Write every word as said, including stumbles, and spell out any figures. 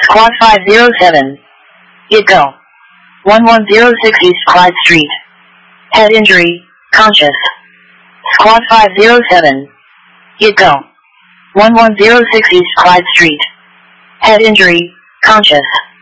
Squad five zero seven. Get go. one one zero six East Clyde Street. Head injury, conscious. Squad five zero seven. Get go. one one zero six East Clyde Street. Head injury, conscious.